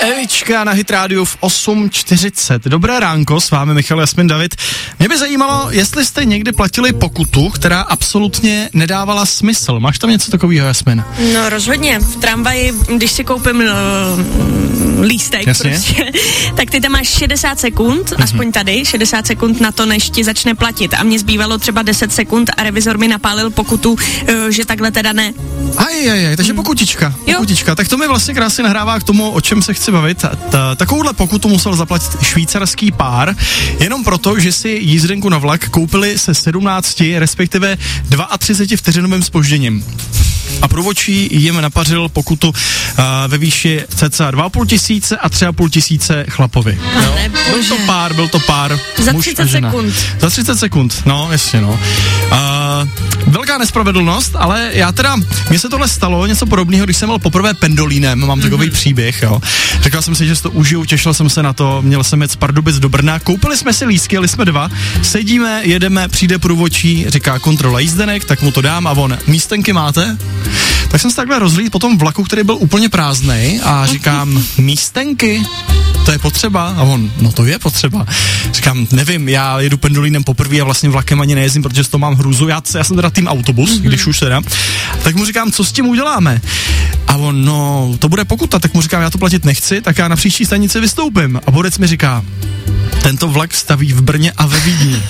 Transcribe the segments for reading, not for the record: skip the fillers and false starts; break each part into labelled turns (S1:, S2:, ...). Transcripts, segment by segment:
S1: Evička na Hit Rádiu v 8:40. Dobré ránko, s vámi Michal, Jasmin, David. Mě by zajímalo, jestli jste někdy platili pokutu, která absolutně nedávala smysl. Máš tam něco takového, Jasmin?
S2: No rozhodně. V tramvaji, když si koupím lístek, prostě, tak ty tam máš 60 sekund, aspoň tady, 60 sekund na to, než ti začne platit. A mě zbývalo třeba 10 sekund a revizor mi napálil pokutu, že takhle teda ne.
S1: Takže pokutička. Tak to mi vlastně krásně nahrává k tomu, o čem se chci bavit. Takovouhle pokutu musel zaplatit švýcarský pár, jenom proto, že si jízdenku na vlak koupili se 17, respektive 32 vteřinovým zpožděním. A průvodčí jim napařil pokutu ve výši cca 2,5 tisíce a 3,5 tisíce chlapovi. Byl to pár.
S2: Za 30 sekund.
S1: Za 30 sekund, no, jasně, no. Velká nespravedlnost, ale mně se tohle stalo, něco podobného, když jsem byl poprvé pendolínem, mám takový příběh, jo. Řekl jsem si, že si to užiju, těšil jsem se na to, měl jsem jet z Pardubic do Brna, koupili jsme si lístky, jeli jsme 2, sedíme, jedeme, přijde průvodčí, říká kontrola jízdenek, tak mu to dám a on, místenky máte? Tak jsem se takhle rozhlídl po tom vlaku, který byl úplně prázdnej a říkám, místenky? To je potřeba? A on, no to je potřeba. Říkám, nevím, já jedu pendolínem poprvé a vlastně vlakem ani nejezdím, protože z toho mám hrůzu. Já jsem teda tým autobus, když už teda. Tak mu říkám, co s tím uděláme? A on, no, to bude pokuta. Tak mu říkám, já to platit nechci, tak já na příští stanici vystoupím. A borec mi říká, tento vlak staví v Brně a ve Vídni.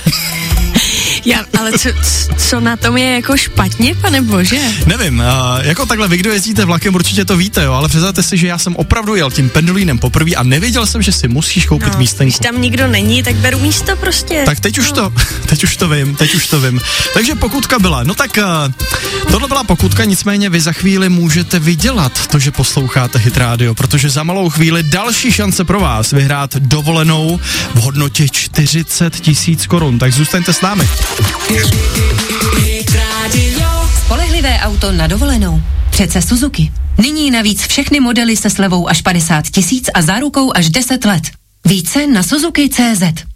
S2: Ale co na tom je jako špatně, pane bože?
S1: Nevím, jako takhle vy, kdo jezdíte vlakem, určitě to víte, jo, ale představte si, že já jsem opravdu jel tím pendolínem poprvé a nevěděl jsem, že si musíš koupit místenku.
S2: Když tam nikdo není, tak beru místo prostě.
S1: Tak teď už to vím. Takže pokutka byla. No tak tohle byla pokutka, nicméně vy za chvíli můžete vydělat to, že posloucháte Hit Radio, protože za malou chvíli další šance pro vás vyhrát dovolenou v hodnotě 40 000 korun. Tak zůstaňte s námi.
S3: Spolehlivé auto na dovolenou. Přece Suzuki. Nyní navíc všechny modely se slevou až 50 000 a zárukou až 10 let. Více na Suzuki.cz.